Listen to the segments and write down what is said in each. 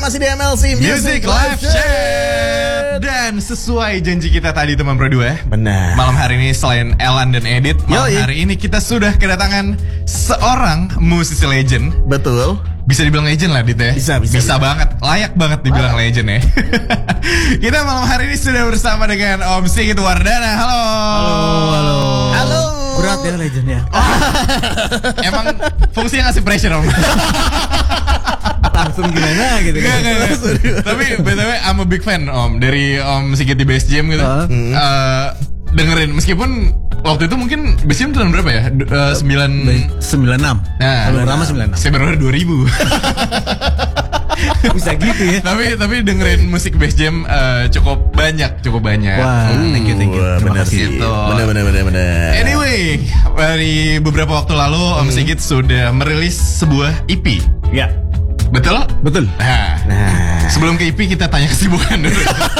masih di MLC Music Live Chat. Dan sesuai janji kita tadi teman berdua, benar. malam hari ini selain Elan dan Edit, malam hari ini kita sudah kedatangan seorang musisi legend. Betul. Bisa dibilang legend lah Dit ya. Bisa banget, layak banget dibilang legend ya. Kita malam hari ini sudah bersama dengan Om Sigit Wardana. Halo. Berat ya legend ya. Emang fungsinya ngasih pressure Om. Langsung gimana gitu. Gak. Tapi BTW I'm a big fan Om dari Om Sigit di Bass Jam gitu. Dengerin meskipun waktu itu mungkin Bass Jam tahun berapa ya? 96. Nah, Lama 96. Saya baru 2000. Bisa gitu ya. Tapi dengerin musik Bass Jam cukup banyak. Wah, thank you. Terima kasih. Gitu. Benar. Anyway, dari beberapa waktu lalu Om Sigit sudah merilis sebuah EP. Ya. Betul? Nah. Sebelum ke EP kita tanya kesibukan dulu.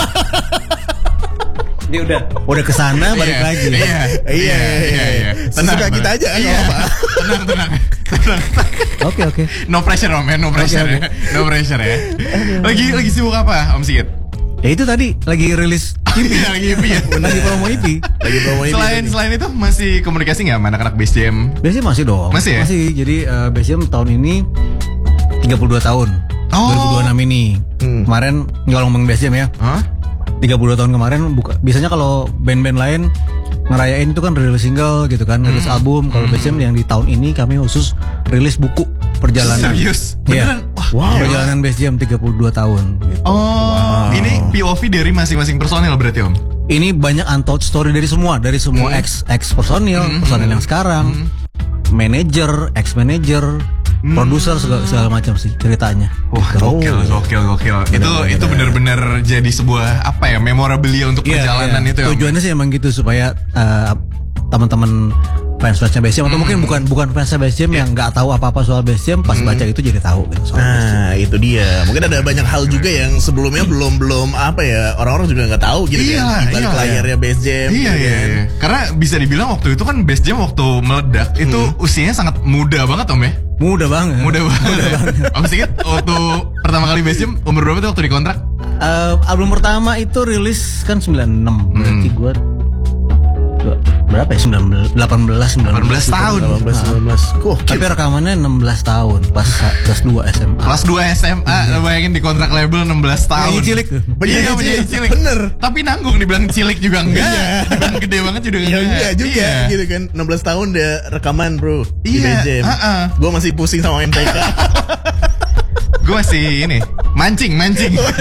Dia udah kesana balik lagi. Iya. Sesuka kita aja kan apa. Tenang. Oke. No pressure Om ya, no pressure ya. Lagi sibuk apa Om Sigit? Ya itu tadi lagi rilis EP. Lagi EP ya. Lagi promo EP. Selain itu masih komunikasi nggak sama anak-anak Bass Jam? Biasanya masih dong. Masih ya? Jadi Bass Jam tahun ini 32 tahun. 2026 ini. Kemarin kalau ngomong Bass Jam ya. 32 tahun kemarin biasanya kalau band-band lain ngerayain itu kan rilis single gitu kan, rilis album. Kalau Bass Jam yang di tahun ini kami khusus rilis buku perjalanan. Serius? Beneran? Wow. Perjalanan Bass Jam 32 tahun gitu. Ini POV dari masing-masing personil berarti Om? Ini banyak untold story dari semua ex personil yang sekarang, manajer, ex manajer, produser segala macam sih ceritanya. Wah, gokil. Itu benar-benar jadi sebuah memorabilia untuk perjalanan itu ya. Tujuannya sih emang gitu supaya teman-teman fans-fansnya Bass Jam atau mungkin bukan fansnya Bass Jam yang nggak tahu apa-apa soal Bass Jam pas baca itu jadi tahu gitu soal Bass Jam. Itu dia. Mungkin ada banyak hal juga yang sebelumnya belum orang-orang juga nggak tahu gitu kan. Di balik layarnya Bass Jam. Iya. Karena bisa dibilang waktu itu kan Bass Jam waktu meledak itu usianya sangat muda banget Om ya. Muda banget. Om Sigit waktu pertama kali Bass Jam umur berapa tuh waktu dikontrak? Album pertama itu rilis kan 96. Berarti gue berapa ya? 18 tahun. 18. Tapi rekamannya 16 tahun pas kelas 2 SMA. Kelas 2 SMA, bayangin di kontrak label 16 tahun. Cilik tuh. Penyanyi cilik. Bener. Tapi nanggung dibilang cilik juga enggak. Dibilang gede banget juga enggak. Iya juga gitu kan. 16 tahun dia rekaman bro. Iya. Gue masih pusing sama MTK. Gue masih mancing. Main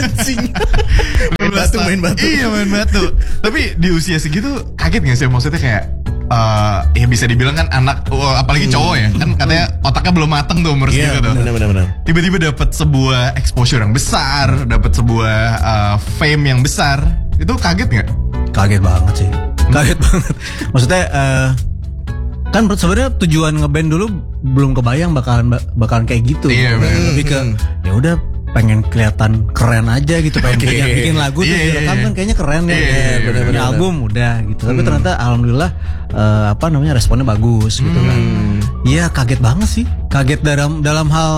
batu. Iya, main batu. Tapi di usia segitu kaget gak sih? Maksudnya kayak ya bisa dibilang kan anak, apalagi cowok ya, kan katanya otaknya belum mateng tuh umur segitu tuh. Benar. Tiba-tiba dapat sebuah exposure yang besar, dapat sebuah fame yang besar. Itu kaget nggak? Kaget banget sih. Maksudnya kan sebenarnya tujuan ngeband dulu belum kebayang bakalan kayak gitu. Iya, lebih ke ya udah pengen kelihatan keren aja gitu, pengen bikin lagu tuh direkam kan kayaknya keren ya. Punya album udah gitu. Tapi ternyata alhamdulillah responnya bagus gitu kan. Iya, kaget banget sih. Kaget dalam hal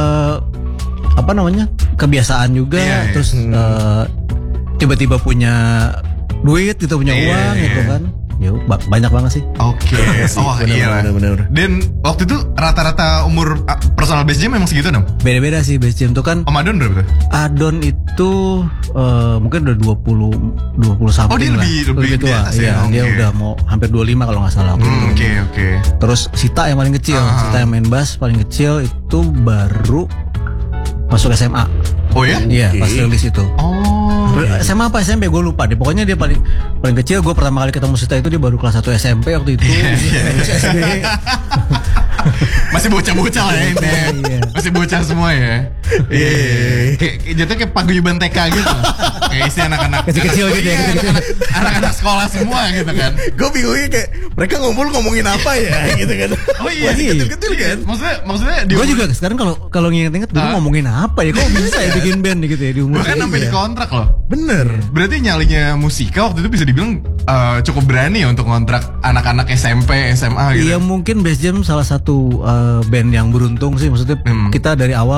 kebiasaan juga. Terus tiba-tiba punya duit gitu, punya uang gitu kan. Ya banyak banget sih. Oke. Bener. Dan waktu itu rata-rata umur personal Bass Jam memang segitu dong? Beda-beda sih Bass Jam tuh kan. Om Adon berapa tuh? Adon itu mungkin udah 20 something. Oh dia lebih tua. Iya, dia udah mau hampir 25 kalau nggak salah. Oke. Terus Sita yang paling kecil, Sita yang main bass paling kecil itu baru masuk SMA. Oh ya? Iya, pas rilis itu. SMA apa SMP gue lupa deh. Pokoknya dia paling kecil. Gue pertama kali ketemu Sita itu dia baru kelas 1 SMP waktu itu. SD. Masih bocah-bocah lah ya. Masih bocah semua ya. Jatuhnya kayak paguyuban TK gitu. Kayak isi anak-anak kecil-kecil gitu ya. Anak-anak sekolah semua gitu kan. Gue bingungnya kayak mereka ngomongin apa ya gitu kan. Oh iya, kecil-kecil kan. Maksudnya gue juga sekarang kalau nginget-nginget dulu ngomongin apa ya. Kok bisa ya bikin band gitu ya di umur. Bahkan sampai di kontrak loh. Bener. Berarti nyalinya Musika waktu itu bisa dibilang cukup berani ya untuk kontrak anak-anak SMP, SMA gitu. Iya, mungkin Bass Jam salah satu band yang beruntung sih. Maksudnya kita dari awal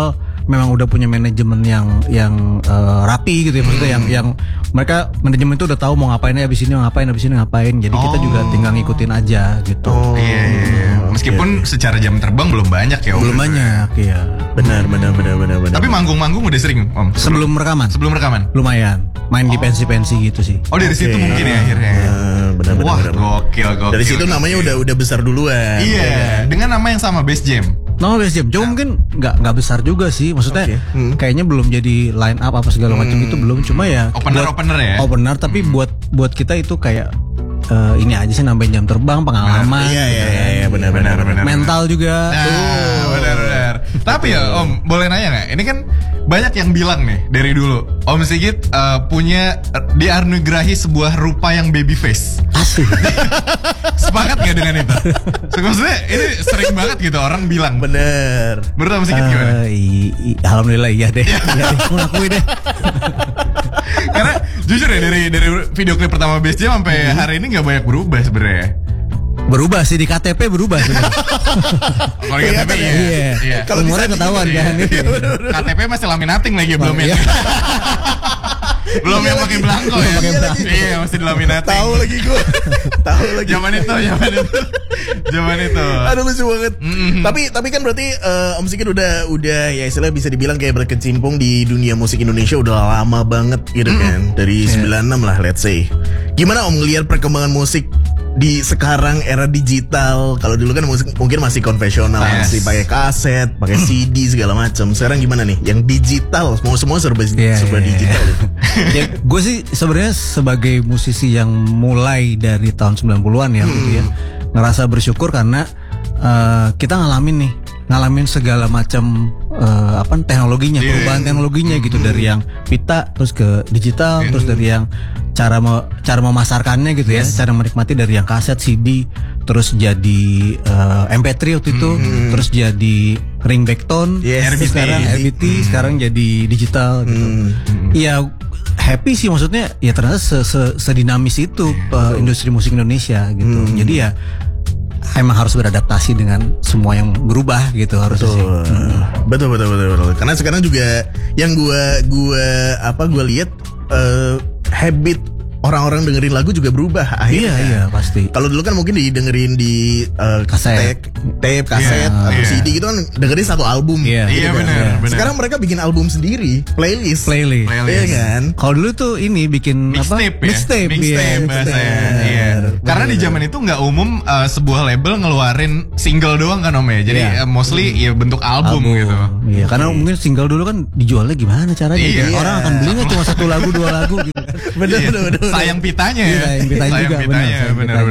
memang udah punya manajemen yang rapi gitu ya, maksudnya yang mereka manajemen itu udah tahu mau ngapain ya, abis ini ngapain. Jadi kita juga tinggal ngikutin aja gitu. Iya. Meskipun secara jam terbang belum banyak ya. Belum banyak ya. Benar. Tapi manggung-manggung udah sering Om. Sebelum rekaman lumayan main di pensi-pensi gitu sih. Oh dari situ mungkin ya akhirnya. Benar. Wah gokil. Dari situ namanya udah besar duluan. Iya. Dengan nama yang sama, Bass Jam. No, Bass Jam. Cuma mungkin nggak besar juga sih. Maksudnya kayaknya belum jadi line up apa segala macam itu belum. Cuma ya opener ya. Opener tapi buat kita itu kayak ini aja sih, nambahin jam terbang, pengalaman. Iya, benar. Mental juga. Benar. Tapi ya Om, boleh nanya nggak? Ini kan banyak yang bilang nih dari dulu, Om Sigit punya dianugerahi sebuah rupa yang baby face. Asik. Sepakat nggak dengan itu? Maksudnya ini sering banget gitu orang bilang. Bener. Menurut Om Sigit gimana? Alhamdulillah iya deh. Aku ngakui deh. Karena jujur ya dari video klip pertama Bass Jam sampai hari ini nggak banyak berubah sebenarnya. Berubah sih di KTP berubah sebenarnya. Kalau di KTP iya. Kalau umurnya ketahuan kan. KTP masih laminating lagi belum ya. Belum yang pakai belangko ya. Iya masih dilaminating. Tahu lagi gue. Zaman itu. Aduh lucu banget. Tapi kan berarti Om Sigit udah ya istilahnya bisa dibilang kayak berkecimpung di dunia musik Indonesia udah lama banget gitu kan. Dari 96 lah let's say. Gimana Om ngelihat perkembangan musik di sekarang era digital? Kalau dulu kan musik mungkin masih konvensional, masih pakai kaset, pakai CD segala macam. Sekarang gimana nih? Yang digital, semua serba digital. Ya, gue sih sebenarnya sebagai musisi yang mulai dari tahun 90-an ya, gitu ya, ngerasa bersyukur karena kita ngalamin segala macam teknologinya, perubahan teknologinya gitu, dari yang pita terus ke digital, terus dari yang cara memasarkannya gitu ya, cara menikmati dari yang kaset, CD, terus jadi MP3 waktu itu, terus jadi ringback tone, RBT, sekarang jadi digital gitu. Iya, happy sih, maksudnya ya ternyata sedinamis itu industri musik Indonesia gitu. Jadi ya emang harus beradaptasi dengan semua yang berubah gitu, harus sih. Betul. Karena sekarang juga yang gue lihat habit orang-orang dengerin lagu juga berubah akhirnya. Iya pasti. Kalau dulu kan mungkin didengerin di tape, kaset atau CD gitu kan, dengerin satu album. Iya benar. Sekarang mereka bikin album sendiri, playlist. Iya kan? Kalau dulu tuh ini bikin mixtape bahasanya. Iya. Karena di zaman itu nggak umum sebuah label ngeluarin single doang kan Om ya. Jadi mostly ya bentuk album gitu. Iya, karena mungkin single dulu kan dijualnya gimana caranya? Iya. Orang akan belinya cuma 1 lagu 2 lagu gitu. Bener. Sayang pitanya ya. Sayang pitanya benar.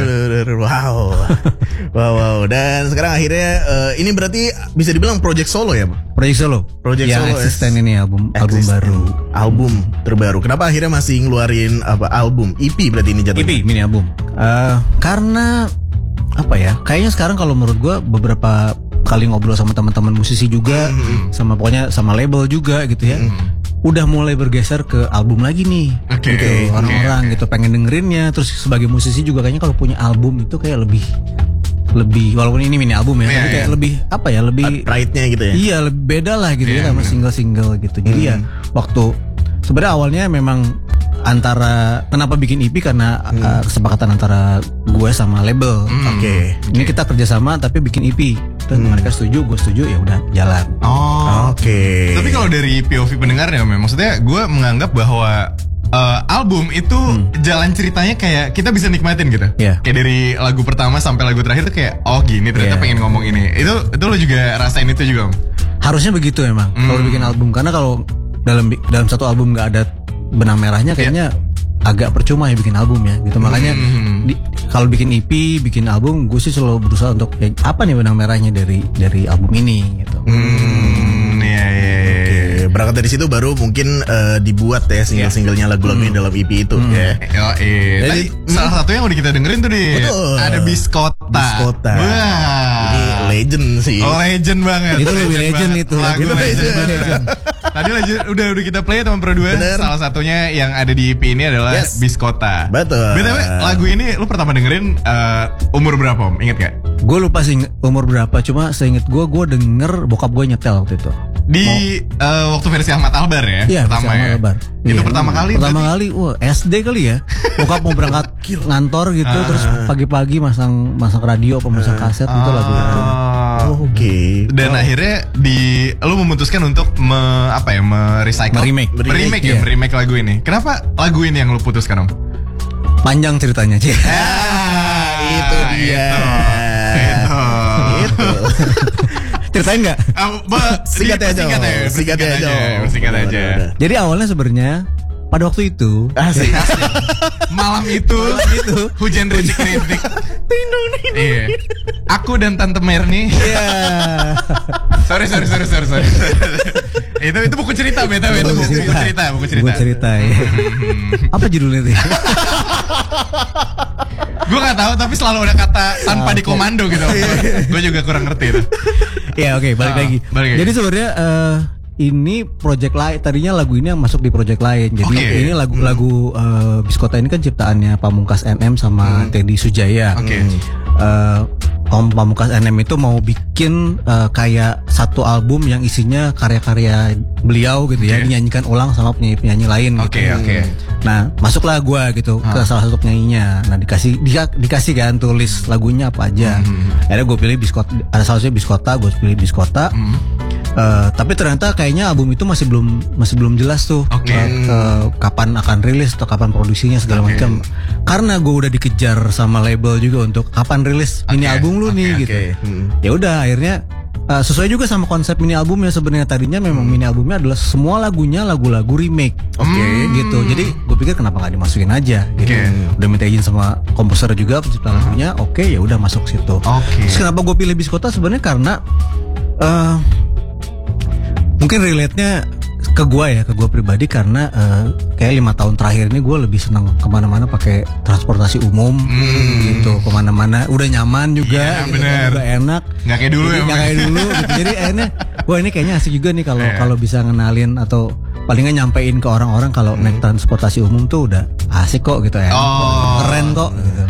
Wow. Dan sekarang akhirnya ini berarti bisa dibilang project solo ya, Pak? Project solo yang eksisten ini album baru. Album terbaru. Kenapa akhirnya masih ngeluarin album? EP berarti ini jatuhnya? EP, mini album. Karena apa ya? Kayaknya sekarang kalau menurut gue beberapa kali ngobrol sama teman-teman musisi juga, sama pokoknya sama label juga gitu ya. Udah mulai bergeser ke album lagi nih, gitu. Orang-orang gitu pengen dengerinnya. Terus sebagai musisi juga kayaknya kalau punya album itu kayak lebih walaupun ini mini album ya, tapi kayak lebih apa ya, lebih pride-nya gitu ya. Iya, lebih beda lah gitu ya sama single-single gitu. Jadi ya waktu sebenarnya awalnya memang antara kenapa bikin EP karena kesepakatan antara gue sama label. Ini kita kerjasama tapi bikin EP. Terus mereka setuju, gue setuju, ya udah jalan. Tapi kalau dari POV pendengarnya, maksudnya gue menganggap bahwa album itu jalan ceritanya kayak kita bisa nikmatin gitu. Kayak dari lagu pertama sampai lagu terakhir tuh kayak gini ternyata pengen ngomong ini. Itu lo juga rasain itu juga, Om? Harusnya begitu emang. Kalau bikin album, karena kalau dalam satu album nggak ada benang merahnya kayaknya agak percuma ya bikin album ya gitu. Makanya kalau bikin EP, bikin album, gue sih selalu berusaha untuk apa nih benang merahnya dari album ini gitu. Berangkat dari situ baru mungkin dibuat ya single-singlenya lagu-lagunya dalam EP itu ya. Jadi salah satu yang udah kita dengerin tuh nih, ada Biskota. Ini legend sih. Legend banget. Itu lebih legend itu. Lagu legend. Tadi udah kita play teman berdua. Salah satunya yang ada di EP ini adalah Biskota. Betul. BTW lagu ini lu pertama dengerin umur berapa, Om? Ingat gak? Gue lupa sih umur berapa, cuma seinget gue denger bokap gue nyetel waktu itu. Di waktu versi Ahmad Albar ya? Iya, pertama Ahmad ya? Albar. Itu Iya. pertama kali? Pertama kali, wah SD kali ya. Bokap mau berangkat ngantor gitu, terus pagi-pagi masang radio, pemasang kaset gitu lagu itu. Oke. Dan akhirnya lu memutuskan untuk merecycle, meremake lagu ini. Kenapa lagu ini yang lu putuskan, Om? Panjang ceritanya, Cik. Itu dia. Itu. Ceritain nggak? Singkat aja. Jadi awalnya sebenarnya pada waktu itu, Asik. Malam itu hujan rintik-rintik. Iya. Aku dan Tante Merni. Iya. Sorry. Itu buku cerita, btw. Itu buku cerita. Ya. Apa judulnya tuh? Gue nggak tahu, tapi selalu ada kata tanpa dikomando gitu. Gue juga kurang ngerti itu. Ya oke, balik lagi. Jadi sebenarnya ini project lain. Tadinya lagu ini yang masuk di project lain. Jadi ini lagu Biskota ini kan ciptaannya Pamungkas NM sama Teddy Sujaya. Om Pamungkas NM itu mau bikin kayak satu album yang isinya karya-karya beliau gitu ya, dinyanyikan ulang sama penyanyi-penyanyi lain. Nah, masuklah gua gitu ke salah satu penyanyinya. Nah, dikasih kan tulis lagunya apa aja. Akhirnya gue pilih Biskota, ada salah satunya Biskota, gue pilih Biskota. Tapi ternyata kayaknya album itu masih belum jelas tuh kapan akan rilis atau kapan produksinya segala macam. Karena gue udah dikejar sama label juga untuk kapan rilis mini album lu nih gitu. Ya udah akhirnya sesuai juga sama konsep mini albumnya. Sebenarnya tadinya memang mini albumnya adalah semua lagunya lagu-lagu remake. Gitu. Jadi gue pikir kenapa nggak dimasukin aja gitu. Udah minta izin sama komposer juga pencipta lagunya. Ya udah masuk situ. Terus kenapa gue pilih Biskota sebenarnya karena mungkin relate-nya ke gue pribadi karena kayak 5 tahun terakhir ini gue lebih senang kemana-mana pakai transportasi umum gitu, kemana-mana udah nyaman juga, gitu, udah enak, nggak kayak dulu gitu. Jadi akhirnya gue ini kayaknya asik juga nih kalau bisa ngenalin atau paling nggak nyampein ke orang-orang kalau naik transportasi umum tuh udah asik kok gitu ya, keren kok. Gitu.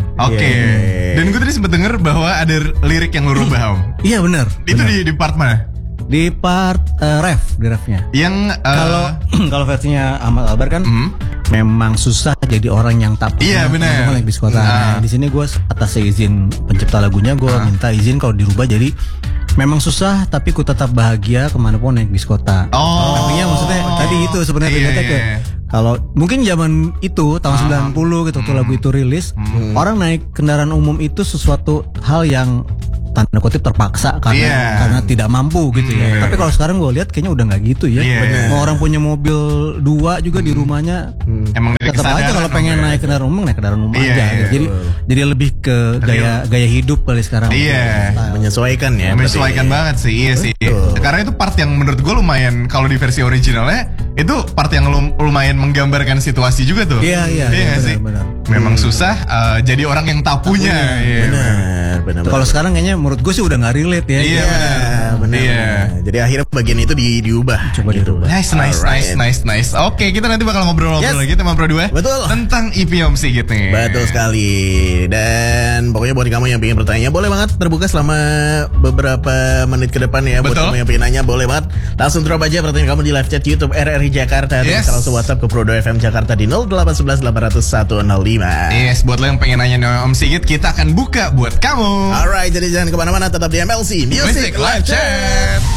Dan gue tadi sempet denger bahwa ada lirik yang lu rubah, Om. Iya benar. Itu di part mana? Di part refnya. Yang kalau versinya Ahmad Albar kan memang susah jadi orang yang tak pernah naik Biskota. Nah, di sini gue atas izin pencipta lagunya gue minta izin kalau dirubah jadi memang susah tapi ku tetap bahagia kemanapun naik Biskota. Artinya maksudnya tadi itu sebenarnya kalau mungkin zaman itu tahun 90 gitu tuh lagu itu rilis, orang naik kendaraan umum itu sesuatu hal yang tanda kutip terpaksa karena tidak mampu gitu ya. Tapi kalau sekarang gue lihat kayaknya udah nggak gitu ya. Mau orang punya mobil 2 juga di rumahnya, emang tetap aja kalau pengen naik kendaraan umum naik kendaraan umum aja. Gitu. Jadi lebih ke gaya hidup kali sekarang. Menyesuaikan ya. Menyesuaikan banget sih. Iya sih. Karena itu part yang menurut gue lumayan, kalau di versi originalnya itu part yang lumayan menggambarkan situasi juga tuh. Iya sih. Memang susah jadi orang yang tak punya. Benar. Kalau sekarang kayaknya menurut gue sih udah nggak relate ya. Iya benar. Jadi akhirnya bagian itu diubah. Coba dirubah. Nice. Oke, kita nanti bakal ngobrol-ngobrol lagi sama Pro 2. Betul. Tentang EP Om Sigit nih. Betul sekali. Dan pokoknya buat kamu yang pengen bertanya boleh banget terbuka selama beberapa menit ke depan ya. Buat kamu yang pengen nanya boleh banget langsung drop aja pertanyaan kamu di live chat YouTube RRI Jakarta. Dan bisa langsung WhatsApp ke Pro 2 FM Jakarta di 0811 800 105. Yes, buat lo yang pengen nanya Om Sigit, kita akan buka buat kamu. Alright, jadi jangan kemana-mana, tetap di MLC Music Live Chat.